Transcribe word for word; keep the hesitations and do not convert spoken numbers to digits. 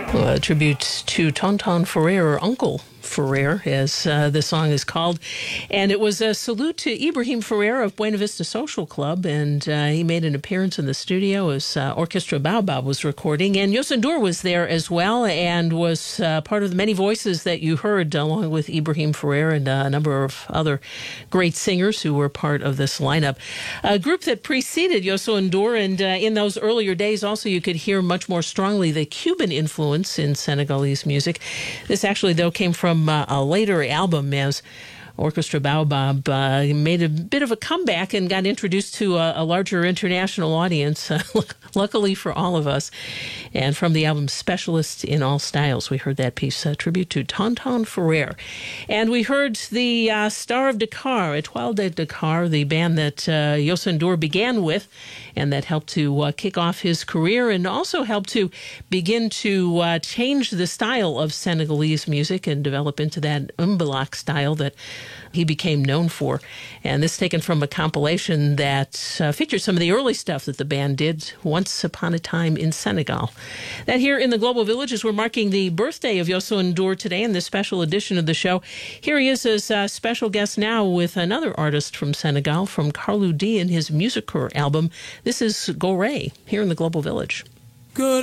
Well, a tribute to Tonton Ferrer, or Uncle Ferrer, as uh, the song is called. And it was a salute to Ibrahim Ferrer of Buena Vista Social Club, and uh, he made an appearance in the studio as uh, Orchestra Baobab was recording. And Youssou N'Dour was there as well, and was uh, part of the many voices that you heard, along with Ibrahim Ferrer and uh, a number of other great singers who were part of this lineup. A group that preceded Youssou N'Dour, and uh, in those earlier days also you could hear much more strongly the Cuban influence in Senegalese music. This actually, though, came from uh, a later album, as Orchestra Baobab uh, made a bit of a comeback and got introduced to a, a larger international audience, uh, luckily for all of us. And from the album Specialist in All Styles, we heard that piece, a tribute to Tonton Ferrer. And we heard the uh, Star of Dakar, Étoile de Dakar, the band that uh, Youssou N'Dour began with, and that helped to uh, kick off his career and also helped to begin to uh, change the style of Senegalese music and develop into that Mbalax style that he became known for. And this is taken from a compilation that uh, features some of the early stuff that the band did once upon a time in Senegal. That here in the Global Village, as we're marking the birthday of Youssou N'Dour today in this special edition of the show. Here he is as a special guest now with another artist from Senegal, from Carlou D and his Musicour album. This is Gorée, here in the Global Village. Good.